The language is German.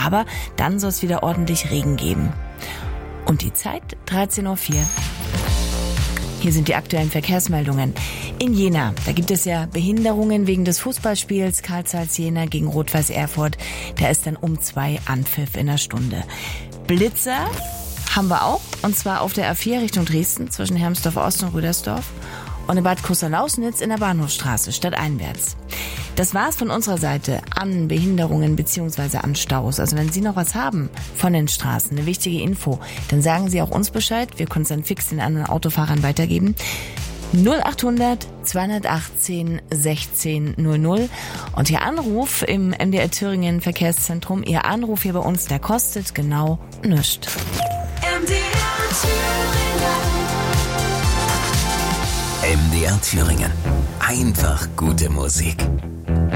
Aber dann soll es wieder ordentlich Regen geben. Und die Zeit 13:04 Uhr. Hier sind die aktuellen Verkehrsmeldungen. In Jena, da gibt es ja Behinderungen wegen des Fußballspiels Carl Zeiss Jena gegen Rot-Weiß Erfurt. Da ist dann um 2 Anpfiff in der Stunde. Blitzer haben wir auch, und zwar auf der A4 Richtung Dresden zwischen Hermsdorf Ost und Rüdersdorf und in Bad Kusterlausnitz in der Bahnhofstraße stadteinwärts. Das war's von unserer Seite an Behinderungen bzw. an Staus. Also wenn Sie noch was haben von den Straßen, eine wichtige Info, dann sagen Sie auch uns Bescheid. Wir können es dann fix den anderen Autofahrern weitergeben. 0800 218 16 00. Und Ihr Anruf im MDR Thüringen Verkehrszentrum, Ihr Anruf hier bei uns, der kostet genau nichts. MDR Thüringen. Einfach gute Musik.